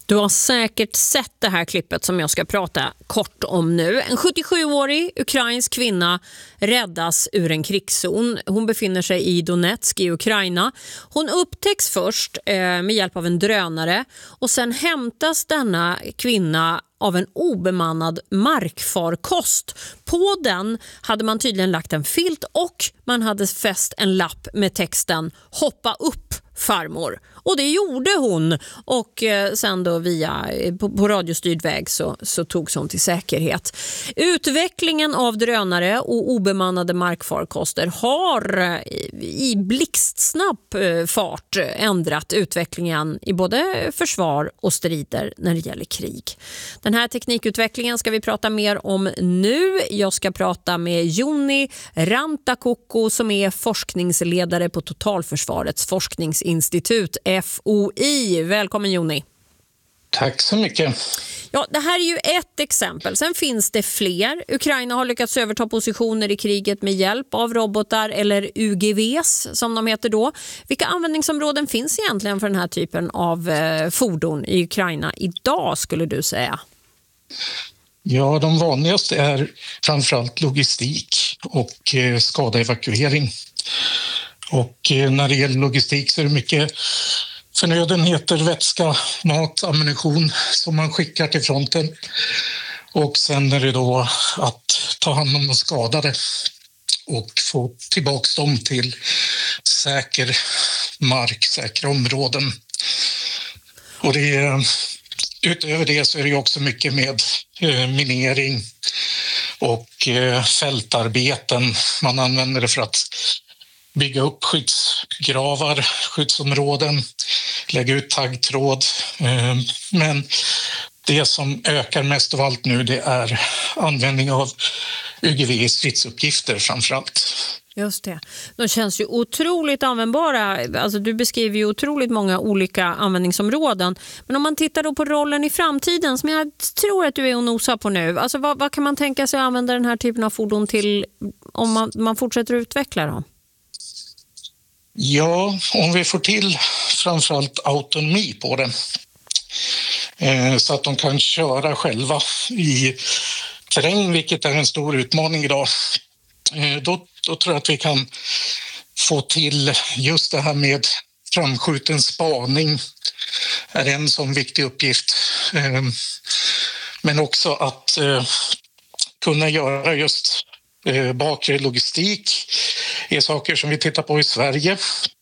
Du har säkert sett det här klippet som jag ska prata kort om nu. En 77-årig ukrainsk kvinna räddas ur en krigszon. Hon befinner sig i Donetsk i Ukraina. Hon upptäcks först med hjälp av en drönare och sen hämtas denna kvinna av en obemannad markfarkost. På den hade man tydligen lagt en filt och man hade fäst en lapp med texten "Hoppa upp, farmor". Och det gjorde hon, och sen då på radiostyrd väg så togs hon till säkerhet. Utvecklingen av drönare och obemannade markfarkoster har i blixtsnabb fart ändrat utvecklingen i både försvar och strider när det gäller krig. Den här teknikutvecklingen ska vi prata mer om nu. Jag ska prata med Joni Rantakoko som är forskningsledare på Totalförsvarets forskningsinstitut FOI. Välkommen Joni. Tack så mycket. Ja, det här är ju ett exempel. Sen finns det fler. Ukraina har lyckats överta positioner i kriget med hjälp av robotar eller UGVs som de heter då. Vilka användningsområden finns egentligen för den här typen av fordon i Ukraina idag skulle du säga? Ja, de vanligaste är framförallt logistik och skadeevakuering. Och när det gäller logistik så är det mycket förnödenheter, vätska, mat, ammunition som man skickar till fronten. Och sen är det då att ta hand om de skadade och få tillbaka dem till säker mark, säkra områden. Och utöver det så är det också mycket med minering och fältarbeten. Man använder det för att bygga upp skyddsgravar, skyddsområden, lägga ut taggtråd. Men det som ökar mest av allt nu det är användning av UGV i stridsuppgifter framförallt. Just det. De känns ju otroligt användbara. Alltså du beskriver ju otroligt många olika användningsområden. Men om man tittar då på rollen i framtiden som jag tror att du är och nosar på nu. Alltså vad kan man tänka sig att använda den här typen av fordon till om man fortsätter att utveckla dem? Ja, om vi får till framförallt autonomi på det så att de kan köra själva i terräng, vilket är en stor utmaning idag. Då tror jag att vi kan få till just det här med framskjuten spaning är en sån viktig uppgift. Men också att kunna göra just bakre logistik är saker som vi tittar på i Sverige.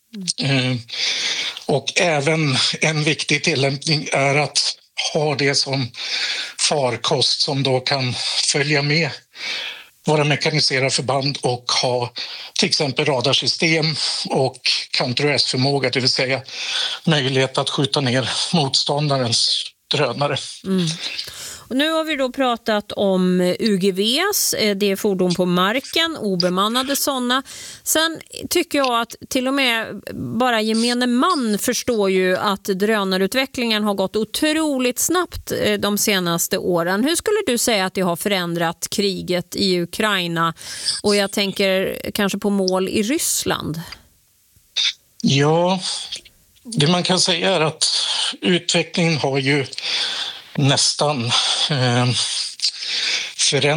Och även en viktig tillämpning är att ha det som farkost som då kan följa med våra mekaniserade förband och ha till exempel radarsystem och counter-UAS-förmåga, det vill säga möjlighet att skjuta ner motståndarens drönare. Och nu har vi då pratat om UGVs, det är fordon på marken, obemannade sådana. Sen tycker jag att till och med bara gemene man förstår ju att drönarutvecklingen har gått otroligt snabbt de senaste åren. Hur skulle du säga att det har förändrat kriget i Ukraina? Och jag tänker kanske på mål i Ryssland. Ja, det man kan säga är att utvecklingen har ju nästan förändrats